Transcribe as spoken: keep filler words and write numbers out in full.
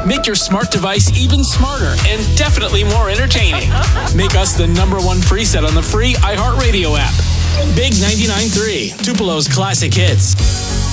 Make your smart device even smarter and definitely more entertaining. Make us the number one preset on the free iHeartRadio app. Big ninety-nine point three, Tupelo's classic hits.